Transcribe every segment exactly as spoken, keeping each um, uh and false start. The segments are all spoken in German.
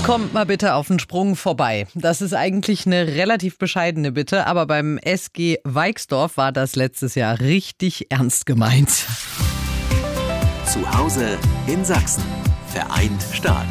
Kommt mal bitte auf den Sprung vorbei. Das ist eigentlich eine relativ bescheidene Bitte, aber beim S G Weixdorf war das letztes Jahr richtig ernst gemeint. Zu Hause in Sachsen. Vereint stark.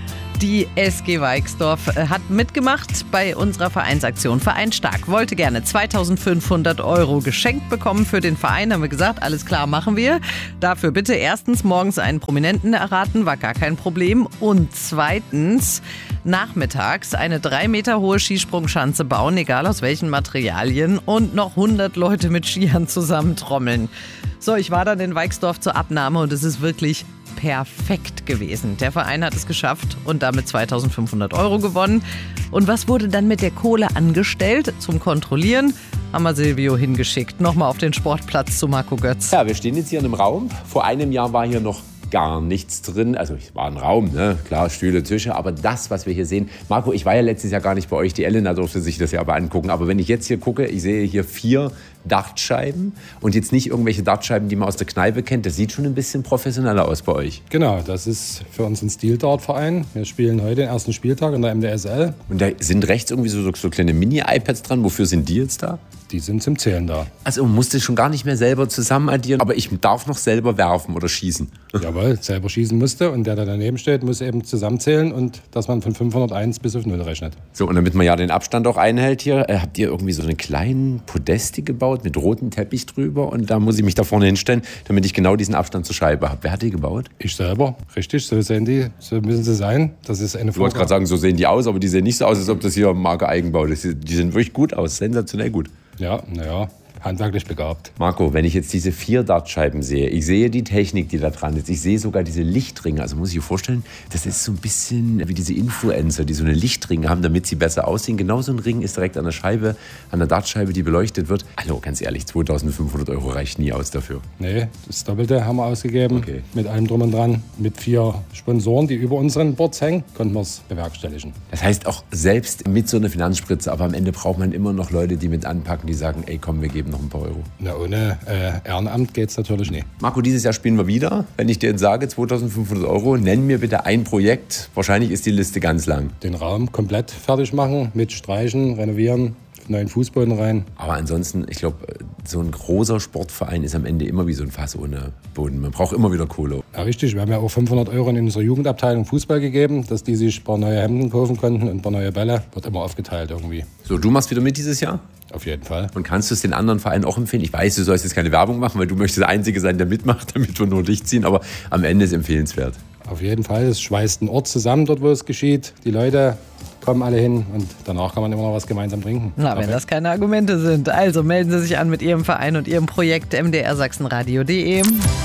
Die S G Weixdorf hat mitgemacht bei unserer Vereinsaktion. Vereint stark wollte gerne zweitausendfünfhundert Euro geschenkt bekommen für den Verein. Haben wir gesagt, alles klar, machen wir. Dafür bitte erstens morgens einen Prominenten erraten, war gar kein Problem. Und zweitens nachmittags eine drei Meter hohe Skisprungschanze bauen, egal aus welchen Materialien, und noch hundert Leute mit Skiern zusammentrommeln. So, ich war dann in Weixdorf zur Abnahme und es ist wirklich perfekt gewesen. Der Verein hat es geschafft und damit zweitausendfünfhundert Euro gewonnen. Und was wurde dann mit der Kohle angestellt? Zum Kontrollieren haben wir Silvio hingeschickt. Nochmal auf den Sportplatz zu Marco Götz. Ja, wir stehen jetzt hier in einem Raum. Vor einem Jahr war hier noch gar nichts drin. Also es war ein Raum, ne? Klar, Stühle, Tische. Aber das, was wir hier sehen, Marco, ich war ja letztes Jahr gar nicht bei euch. Die Elena durfte sich das ja aber angucken. Aber wenn ich jetzt hier gucke, ich sehe hier vier Dartscheiben und jetzt nicht irgendwelche Dartscheiben, die man aus der Kneipe kennt. Das sieht schon ein bisschen professioneller aus bei euch. Genau, das ist für uns ein Stil-Dart-Verein. Wir spielen heute den ersten Spieltag in der M D S L. Und da sind rechts irgendwie so, so kleine Mini-iPads dran. Wofür sind die jetzt da? Die sind zum Zählen da. Also man musste schon gar nicht mehr selber zusammen addieren, aber ich darf noch selber werfen oder schießen. Jawohl, selber schießen musste und der, der daneben steht, muss eben zusammenzählen und dass man von fünfhunderteins bis auf null rechnet. So, und damit man ja den Abstand auch einhält hier, äh, habt ihr irgendwie so einen kleinen Podeste gebaut mit rotem Teppich drüber und da muss ich mich da vorne hinstellen, damit ich genau diesen Abstand zur Scheibe habe. Wer hat die gebaut? Ich selber, richtig, so sehen die, so müssen sie sein. Das ist eine Ich wollte gerade sagen, so sehen die aus, aber die sehen nicht so aus, als ob das hier Marke Eigenbau ist. Die sehen wirklich gut aus, sensationell gut. Ja, naja, handwerklich begabt. Marco, wenn ich jetzt diese vier Dartscheiben sehe, ich sehe die Technik, die da dran ist, ich sehe sogar diese Lichtringe, also muss ich mir vorstellen, das ist so ein bisschen wie diese Influencer, die so eine Lichtringe haben, damit sie besser aussehen. Genau so ein Ring ist direkt an der Scheibe, an der Dartscheibe, die beleuchtet wird. Hallo, ganz ehrlich, zweitausendfünfhundert Euro reicht nie aus dafür. Nee, das Doppelte haben wir ausgegeben, okay. Mit allem drum und dran. Mit vier Sponsoren, die über unseren Boards hängen, konnten wir es bewerkstelligen. Das heißt auch selbst mit so einer Finanzspritze, aber am Ende braucht man immer noch Leute, die mit anpacken, die sagen, ey komm, wir geben noch ein paar Euro. Na, ohne äh, Ehrenamt geht's natürlich nicht. Marco, dieses Jahr spielen wir wieder. Wenn ich dir jetzt sage, zweitausendfünfhundert Euro, nenn mir bitte ein Projekt. Wahrscheinlich ist die Liste ganz lang. Den Raum komplett fertig machen, mit Streichen, renovieren, neuen Fußboden rein. Aber ansonsten, ich glaube, so ein großer Sportverein ist am Ende immer wie so ein Fass ohne Boden. Man braucht immer wieder Kohle. Ja, richtig. Wir haben ja auch fünfhundert Euro in unserer Jugendabteilung Fußball gegeben, dass die sich ein paar neue Hemden kaufen konnten und ein paar neue Bälle. Wird immer aufgeteilt irgendwie. So, du machst wieder mit dieses Jahr? Auf jeden Fall. Und kannst du es den anderen Vereinen auch empfehlen? Ich weiß, du sollst jetzt keine Werbung machen, weil du möchtest der Einzige sein, der mitmacht, damit wir nur dich ziehen. Aber am Ende ist es empfehlenswert. Auf jeden Fall. Es schweißt einen Ort zusammen, dort wo es geschieht. Die Leute kommen alle hin und danach kann man immer noch was gemeinsam trinken. Na, wenn das keine Argumente sind. Also melden Sie sich an mit Ihrem Verein und Ihrem Projekt m d r sachsenradio punkt d e.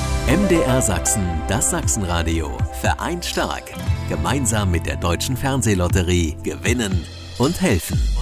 M D R Sachsen, das Sachsenradio. Vereint stark. Gemeinsam mit der Deutschen Fernsehlotterie gewinnen und helfen.